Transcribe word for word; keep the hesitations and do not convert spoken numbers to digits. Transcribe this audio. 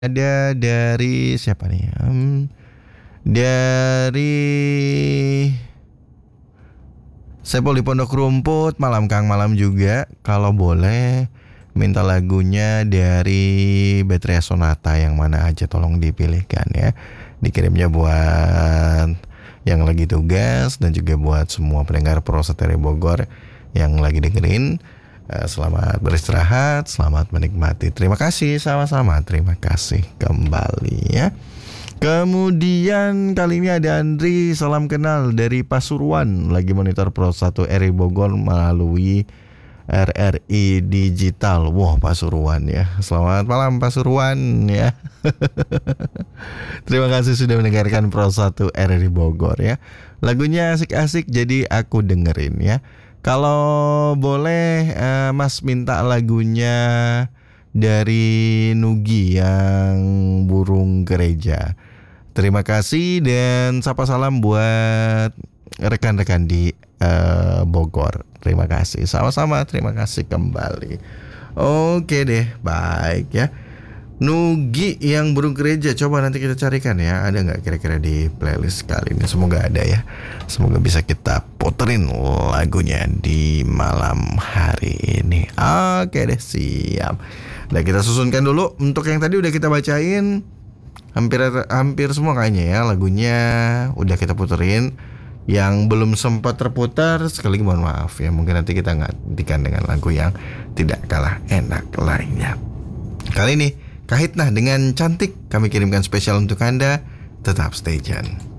Ada dari siapa nih? Hmm, dari Sepul di Pondok Rumput, malam Kang, malam juga. Kalau boleh minta lagunya dari Betria Sonata yang mana aja tolong dipilihkan ya. Dikirimnya buat yang lagi tugas dan juga buat semua pendengar Pro Sateri Bogor yang lagi dengerin. Eh, Selamat beristirahat, selamat menikmati. Terima kasih, sama-sama. Terima kasih kembali ya. Kemudian kali ini ada Andri, salam kenal dari Pasuruan, lagi monitor Pro satu R I Bogor melalui R R I Digital. Wah, Pasuruan ya. Selamat malam Pasuruan ya. Terima kasih sudah mendengarkan Pro satu R R I Bogor ya. Lagunya asik-asik jadi aku dengerin ya. Kalau boleh eh, Mas minta lagunya dari Nugi yang Burung Gereja. Terima kasih dan sapa salam buat rekan-rekan di uh, Bogor. Terima kasih. Sama-sama, terima kasih kembali. Oke deh, baik ya. Nugi yang Burung Gereja, coba nanti kita carikan ya. Ada nggak kira-kira di playlist kali ini? Semoga ada ya. Semoga bisa kita puterin lagunya di malam hari ini. Oke deh, siap. Nah, kita susunkan dulu. Untuk yang tadi udah kita bacain, hampir hampir semua kayaknya ya lagunya udah kita puterin. Yang belum sempat terputar sekali lagi mohon maaf ya, mungkin nanti kita gantikan dengan lagu yang tidak kalah enak lainnya. Kali ini Kahitna dengan Cantik kami kirimkan spesial untuk Anda. Tetap stay tune.